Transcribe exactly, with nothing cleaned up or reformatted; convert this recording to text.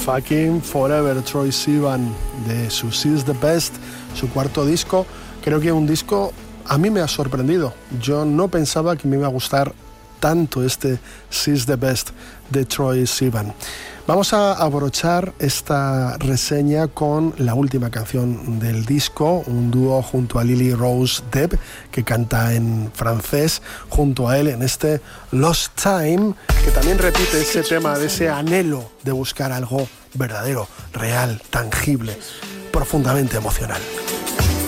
Fucking Forever, Troye Sivan, de su She's the Best, su cuarto disco. Creo que un disco a mí me ha sorprendido. Yo no pensaba que me iba a gustar tanto este She's the Best de Troye Sivan. Vamos a abrochar esta reseña con la última canción del disco, un dúo junto a Lily Rose Depp, que canta en francés, junto a él en este Lost Time, que también repite ese tema de ese anhelo de buscar algo verdadero, real, tangible, profundamente emocional.